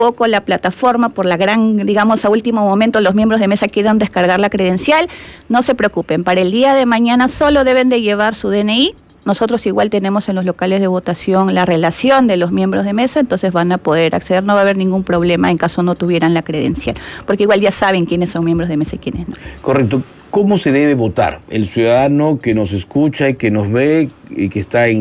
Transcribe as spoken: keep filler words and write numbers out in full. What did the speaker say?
poco la plataforma por la gran, digamos, a último momento los miembros de mesa quieran descargar la credencial, no se preocupen, para el día de mañana solo deben de llevar su D N I. Nosotros igual tenemos en los locales de votación la relación de los miembros de mesa, entonces van a poder acceder, no va a haber ningún problema en caso no tuvieran la credencial, porque igual ya saben quiénes son miembros de mesa y quiénes no. Correcto. ¿Cómo se debe votar? El ciudadano que nos escucha y que nos ve y que está en